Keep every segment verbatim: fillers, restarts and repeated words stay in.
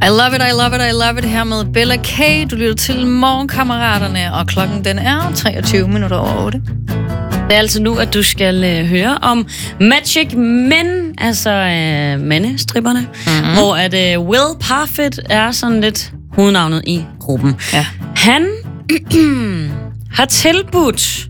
love it, I love it, I love it her med Bella K. Du lytter til Morgenkammeraterne, og klokken den er treogtyve minutter over otte. Det er altså nu, at du skal øh, høre om Magic Men, altså øh, mandestripperne, mm-hmm. hvor at øh, Will Parfitt er sådan lidt hovednavnet i gruppen. Ja. Han har tilbudt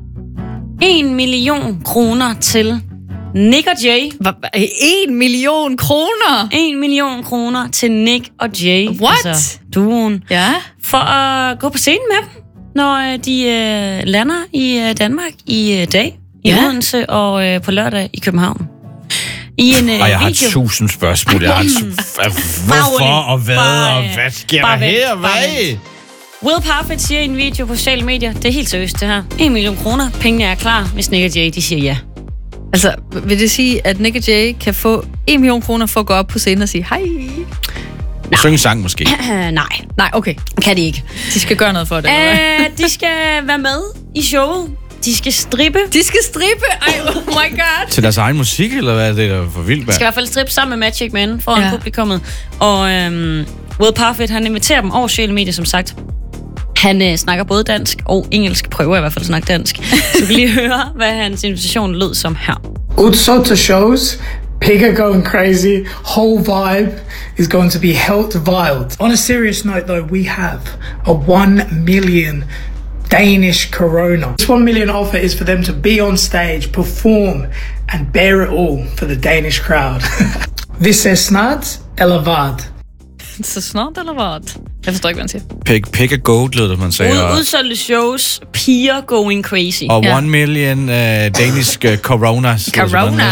en million kroner til Nick og Jay. En million kroner? En million kroner til Nick og Jay. What? Altså duoen. Ja. For at gå på scenen med dem, når de øh, lander i øh, Danmark i øh, dag, i ja. Odense og øh, på lørdag i København. I en øh, og jeg har video. tusind spørgsmål. Jeg har hvorfor og hvad og hvad sker der her? Hvad? Will Parfitt siger i en video på sociale medier, det er helt seriøst det her. En million kroner, pengene er klar, hvis Nick og Jay de siger ja. Altså, vil det sige, at Nick og Jay kan få en million kroner for at gå op på scenen og sige hej? Og synge sang måske? Nej. Nej, okay. Kan de ikke. De skal gøre noget for det, eller hvad? De skal være med i showet. De skal strippe. De skal strippe? Ej, oh my god. Til deres egen musik, eller hvad er det, der er for vildt? De skal i hvert fald strippe sammen med Magic Men foran ja. publikummet. Og øhm, Will Parfitt, han inviterer dem over sociale medier, som sagt. Han øh, snakker både dansk og engelsk, prøver i hvert fald at snakke dansk. Så du kan lige høre, hvad hans invitation lød som her. All sorts of shows. Pigger going crazy. Whole vibe is going to be held wild. On a serious note, though, we have a one million Danish corona. This one million offer is for them to be on stage, perform, and bear it all for the Danish crowd. This is snart eller hvad? Så snart eller hvad? Jeg forstår ikke, hvad han siger. Pig, pig a goat, lød det, man sagde. Ud, udsolgte shows, piger going crazy. Og ja. one million uh, Danish uh, coronas. Corona.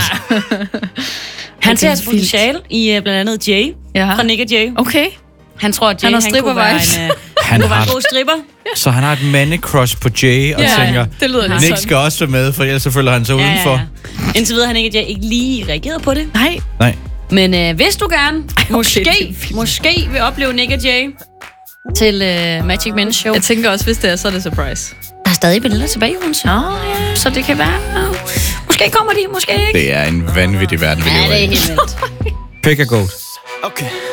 Han ser altså potentiale i uh, blandt andet Jay, ja. fra Nick og Jay. Okay. Han tror, at Jay han, han kunne være en, uh, han kunne være en god stripper. Så han har et mandecrush på Jay, og ja, tænker, det lyder Nick sådan. skal også være med, for ellers så følger han sig ja, udenfor. Ja, ja. Indtil videre har Nick og Jay ikke lige reageret på det. Nej. Nej. Men øh, hvis du gerne, Ej, måske, måske vil opleve Nick og Jay til øh, Magic Men show. Jeg tænker også, hvis det er, så er det surprise. Der er stadig billeder tilbage, hun siger. Oh, yeah. Så det kan være... Uh, måske kommer de, måske ikke. Det er en vanvittig verden, vi lever i. Ja, det er helt vildt. Pick a goat. Okay.